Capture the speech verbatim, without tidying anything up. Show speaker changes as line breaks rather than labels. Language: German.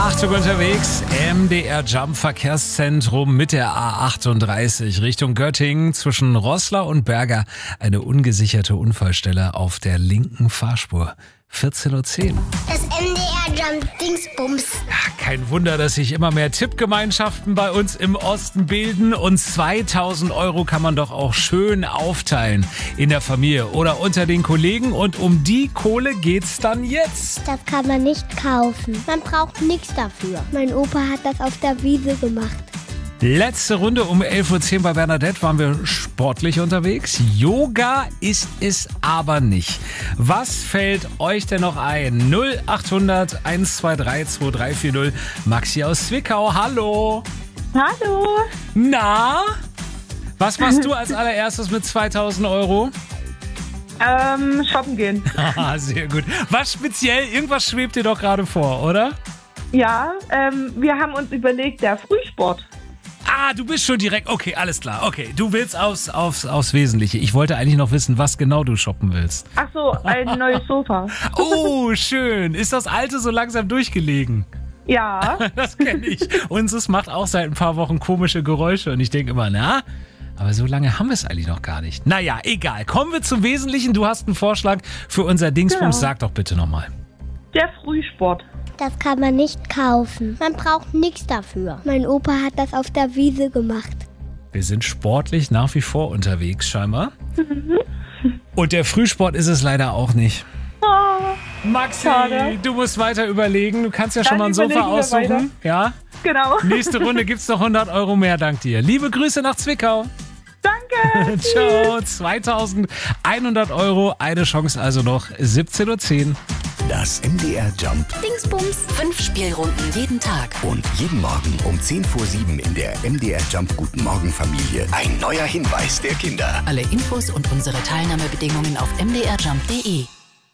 Achtung unterwegs, M D R Jump Verkehrszentrum mit der A achtunddreißig Richtung Göttingen zwischen Roßla und Berger. Eine ungesicherte Unfallstelle auf der linken Fahrspur. vierzehn Uhr zehn.
Das M D R Jump Dingsbums.
Ja, kein Wunder, dass sich immer mehr Tippgemeinschaften bei uns im Osten bilden. Und zweitausend Euro kann man doch auch schön aufteilen in der Familie oder unter den Kollegen. Und um die Kohle geht's dann jetzt.
Das kann man nicht kaufen. Man braucht nichts dafür. Mein Opa hat das auf der Wiese gemacht.
Letzte Runde um elf Uhr zehn bei Bernadette waren wir sportlich unterwegs. Yoga ist es aber nicht. Was fällt euch denn noch ein? null acht hundert eins zwei drei zwei drei vier null. Maxi aus Zwickau, hallo.
Hallo.
Na? Was machst du als allererstes mit zweitausend Euro?
Ähm, shoppen gehen.
Haha, sehr gut. Was speziell? Irgendwas schwebt dir doch gerade vor, oder?
Ja, ähm, wir haben uns überlegt, der Frühsport.
Ah, du bist schon direkt. Okay, alles klar. Okay, du willst aufs, aufs, aufs Wesentliche. Ich wollte eigentlich noch wissen, was genau du shoppen willst.
Ach so, ein neues Sofa.
Oh, schön. Ist das alte so langsam durchgelegen?
Ja.
Das kenne ich. Unseres macht auch seit ein paar Wochen komische Geräusche. Und ich denke immer, na, aber so lange haben wir es eigentlich noch gar nicht. Naja, egal. Kommen wir zum Wesentlichen. Du hast einen Vorschlag für unser Dingsbums.
Genau.
Sag doch bitte nochmal.
Der Frühsport.
Das kann man nicht kaufen. Man braucht nichts dafür. Mein Opa hat das auf der Wiese gemacht.
Wir sind sportlich nach wie vor unterwegs, scheinbar. Und der Frühsport ist es leider auch nicht.
Oh,
Maxi,
schade.
du musst weiter überlegen. Du kannst ja schon
Dann
mal ein Sofa
überlegen wir
aussuchen.
weiter.
Ja?
Genau.
Nächste Runde gibt's noch hundert Euro mehr, dank dir. Liebe Grüße nach Zwickau.
Danke.
Ciao. zweitausendeinhundert Euro. Eine Chance also noch. siebzehn Uhr zehn.
Das M D R Jump
Dingsbums. Fünf Spielrunden jeden Tag.
und jeden Morgen um zehn vor sieben in der M D R Jump Guten Morgen Familie. Ein neuer Hinweis der Kinder.
Alle Infos und unsere Teilnahmebedingungen auf m d r jump punkt d e.